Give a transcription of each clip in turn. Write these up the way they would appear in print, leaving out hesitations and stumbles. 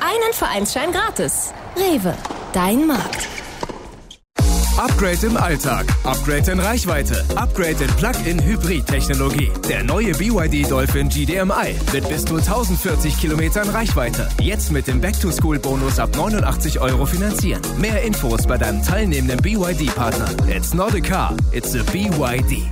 einen Vereinsschein gratis. Rewe, dein Markt. Upgrade im Alltag, Upgrade in Reichweite, Upgrade in Plug-in-Hybrid-Technologie. Der neue BYD Dolphin GDMI mit bis zu 1040 Kilometern Reichweite. Jetzt mit dem Back-to-School-Bonus ab 89 € finanzieren. Mehr Infos bei deinem teilnehmenden BYD-Partner. It's not a car, it's a BYD.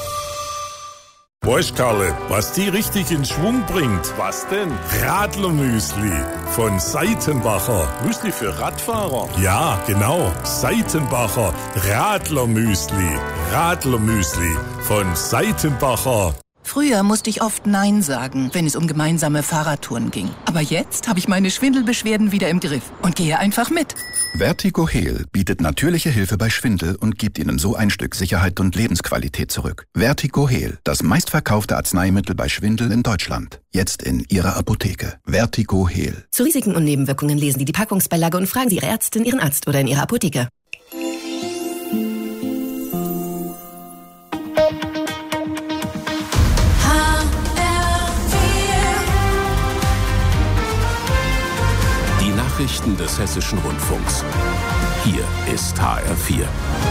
Weißt Karle, was die richtig in Schwung bringt? Was denn? Radlermüsli von Seitenbacher. Müsli für Radfahrer? Ja, genau. Seitenbacher Radlermüsli. Radlermüsli von Seitenbacher. Früher musste ich oft Nein sagen, wenn es um gemeinsame Fahrradtouren ging. Aber jetzt habe ich meine Schwindelbeschwerden wieder im Griff und gehe einfach mit. VertigoHeal bietet natürliche Hilfe bei Schwindel und gibt Ihnen so ein Stück Sicherheit und Lebensqualität zurück. VertigoHeal, das meistverkaufte Arzneimittel bei Schwindel in Deutschland. Jetzt in Ihrer Apotheke. VertigoHeal. Zu Risiken und Nebenwirkungen lesen Sie die Packungsbeilage und fragen Sie Ihre Ärztin, Ihren Arzt oder in Ihrer Apotheke. Nachrichten des Hessischen Rundfunks. Hier ist HR4.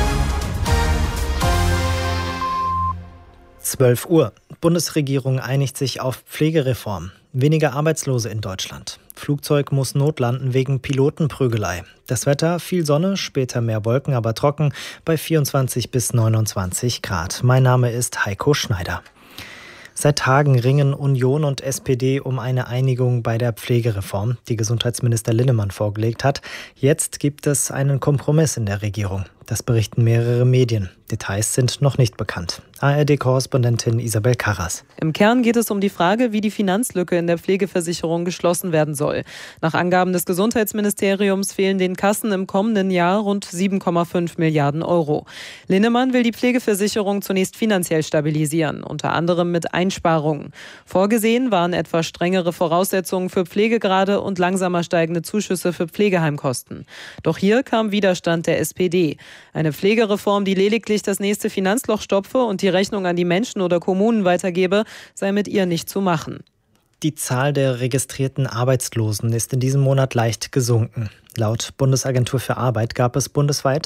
12 Uhr. Bundesregierung einigt sich auf Pflegereform. Weniger Arbeitslose in Deutschland. Flugzeug muss notlanden wegen Pilotenprügelei. Das Wetter, viel Sonne, später mehr Wolken, aber trocken bei 24 bis 29 Grad. Mein Name ist Heiko Schneider. Seit Tagen ringen Union und SPD um eine Einigung bei der Pflegereform, die Gesundheitsminister Linnemann vorgelegt hat. Jetzt gibt es einen Kompromiss in der Regierung. Das berichten mehrere Medien. Details sind noch nicht bekannt. ARD-Korrespondentin Isabel Karras. Im Kern geht es um die Frage, wie die Finanzlücke in der Pflegeversicherung geschlossen werden soll. Nach Angaben des Gesundheitsministeriums fehlen den Kassen im kommenden Jahr rund 7,5 Milliarden Euro. Linnemann will die Pflegeversicherung zunächst finanziell stabilisieren, unter anderem mit Einsparungen. Vorgesehen waren etwa strengere Voraussetzungen für Pflegegrade und langsamer steigende Zuschüsse für Pflegeheimkosten. Doch hier kam Widerstand der SPD. Eine Pflegereform, die lediglich das nächste Finanzloch stopfe und die Rechnung an die Menschen oder Kommunen weitergebe, sei mit ihr nicht zu machen. Die Zahl der registrierten Arbeitslosen ist in diesem Monat leicht gesunken. Laut Bundesagentur für Arbeit gab es bundesweit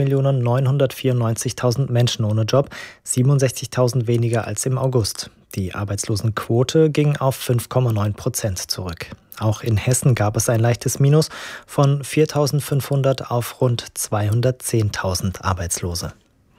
2.994.000 Menschen ohne Job, 67.000 weniger als im August. Die Arbeitslosenquote ging auf 5,9% zurück. Auch in Hessen gab es ein leichtes Minus von 4.500 auf rund 210.000 Arbeitslose.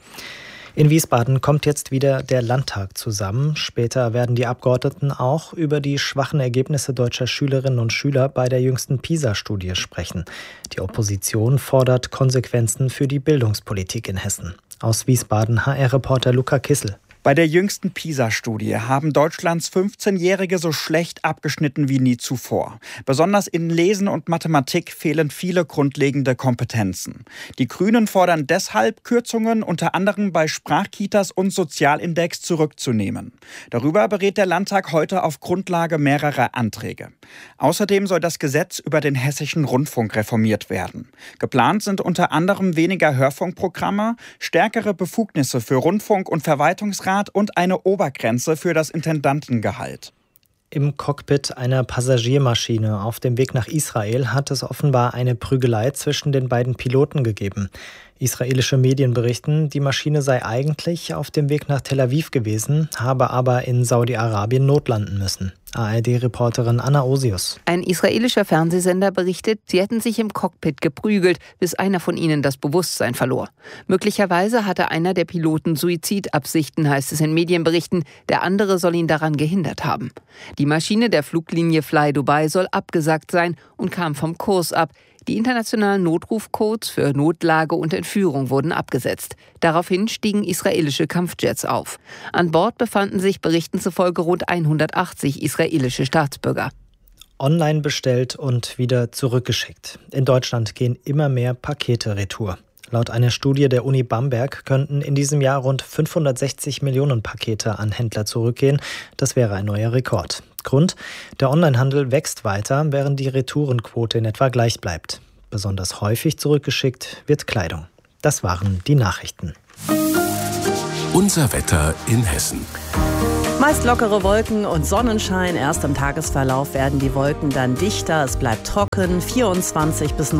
In Wiesbaden kommt jetzt wieder der Landtag zusammen. Später werden die Abgeordneten auch über die schwachen Ergebnisse deutscher Schülerinnen und Schüler bei der jüngsten PISA-Studie sprechen. Die Opposition fordert Konsequenzen für die Bildungspolitik in Hessen. Aus Wiesbaden HR-Reporter Luca Kissel. Bei der jüngsten PISA-Studie haben Deutschlands 15-Jährige so schlecht abgeschnitten wie nie zuvor. Besonders in Lesen und Mathematik fehlen viele grundlegende Kompetenzen. Die Grünen fordern deshalb, Kürzungen unter anderem bei Sprachkitas und Sozialindex zurückzunehmen. Darüber berät der Landtag heute auf Grundlage mehrerer Anträge. Außerdem soll das Gesetz über den Hessischen Rundfunk reformiert werden. Geplant sind unter anderem weniger Hörfunkprogramme, stärkere Befugnisse für Rundfunk- und Verwaltungsrat und eine Obergrenze für das Intendantengehalt. Im Cockpit einer Passagiermaschine auf dem Weg nach Israel hat es offenbar eine Prügelei zwischen den beiden Piloten gegeben. Israelische Medien berichten, die Maschine sei eigentlich auf dem Weg nach Tel Aviv gewesen, habe aber in Saudi-Arabien notlanden müssen. ARD-Reporterin Anna Osius. Ein israelischer Fernsehsender berichtet, sie hätten sich im Cockpit geprügelt, bis einer von ihnen das Bewusstsein verlor. Möglicherweise hatte einer der Piloten Suizidabsichten, heißt es in Medienberichten. Der andere soll ihn daran gehindert haben. Die Maschine der Fluglinie Fly Dubai soll abgesagt sein und kam vom Kurs ab. Die internationalen Notrufcodes für Notlage und Entführung wurden abgesetzt. Daraufhin stiegen israelische Kampfjets auf. An Bord befanden sich Berichten zufolge rund 180 israelische Staatsbürger. Online bestellt und wieder zurückgeschickt. In Deutschland gehen immer mehr Pakete retour. Laut einer Studie der Uni Bamberg könnten in diesem Jahr rund 560 Millionen Pakete an Händler zurückgehen. Das wäre ein neuer Rekord. Grund: der Onlinehandel wächst weiter, während die Retourenquote in etwa gleich bleibt. Besonders häufig zurückgeschickt wird Kleidung. Das waren die Nachrichten. Unser Wetter in Hessen. Meist lockere Wolken und Sonnenschein. Erst im Tagesverlauf werden die Wolken dann dichter. Es bleibt trocken. 24 bis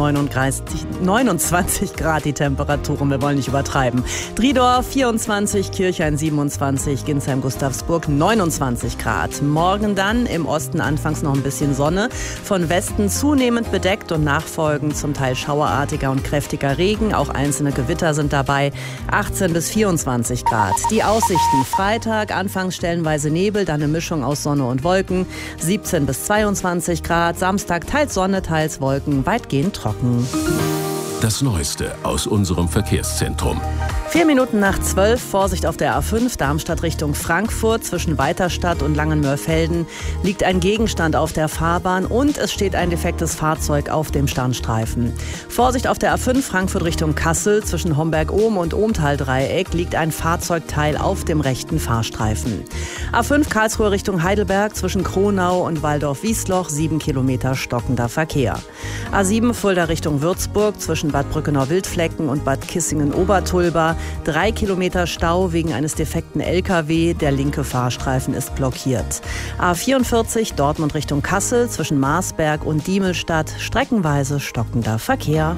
29 Grad die Temperaturen. Wir wollen nicht übertreiben. Driedorf 24, Kirchhain 27, Ginsheim, Gustavsburg 29 Grad. Morgen dann im Osten anfangs noch ein bisschen Sonne. Von Westen zunehmend bedeckt und nachfolgend zum Teil schauerartiger und kräftiger Regen. Auch einzelne Gewitter sind dabei. 18 bis 24 Grad. Die Aussichten: Freitag anfangs stellenweise Nebel, dann eine Mischung aus Sonne und Wolken. 17 bis 22 Grad. Samstag teils Sonne, teils Wolken, weitgehend trocken. Das Neueste aus unserem Verkehrszentrum. 4 Minuten nach 12, Vorsicht auf der A5, Darmstadt Richtung Frankfurt. Zwischen Weiterstadt und Langenmörfelden liegt ein Gegenstand auf der Fahrbahn und es steht ein defektes Fahrzeug auf dem Standstreifen. Vorsicht auf der A5, Frankfurt Richtung Kassel. Zwischen Homberg-Ohm und Ohmtal-Dreieck liegt ein Fahrzeugteil auf dem rechten Fahrstreifen. A5 Karlsruhe Richtung Heidelberg. Zwischen Kronau und Waldorf-Wiesloch 7 Kilometer stockender Verkehr. A7 Fulda Richtung Würzburg. Zwischen Bad Brückenau-Wildflecken und Bad Kissingen-Obertulba 3 Kilometer Stau wegen eines defekten LKW. Der linke Fahrstreifen ist blockiert. A44 Dortmund Richtung Kassel. Zwischen Marsberg und Diemelstadt streckenweise stockender Verkehr.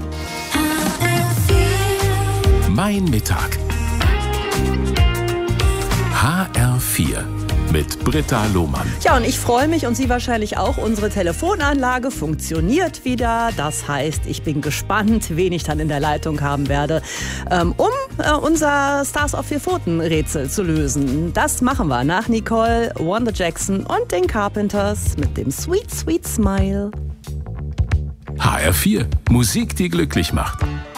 Mein Mittag. HR4 mit Britta Lohmann. Ja, und ich freue mich und Sie wahrscheinlich auch. Unsere Telefonanlage funktioniert wieder. Das heißt, ich bin gespannt, wen ich dann in der Leitung haben werde, unser Stars auf 4 Pfoten Rätsel zu lösen. Das machen wir nach Nicole, Wanda Jackson und den Carpenters mit dem Sweet, Sweet Smile. HR4, Musik, die glücklich macht.